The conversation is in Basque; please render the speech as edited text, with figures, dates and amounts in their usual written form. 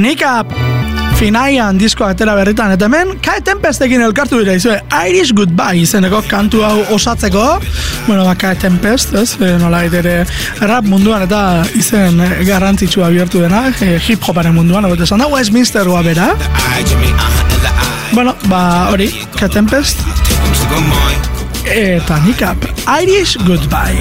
Nick Up Finaian diskoa atera berritan, eta hemen Kai Tempestekin elkartu dira izue Irish Goodbye izeneko kantu hau osatzeko. Bueno, Kai Tempest, ez? Nola ere rap munduan eta izen garrantzitsua bihurtu dena, hip-hoparen munduan, esan da Westminsterua bera. Bueno, hori, Kai Tempest eta Nick Up, Irish Goodbye.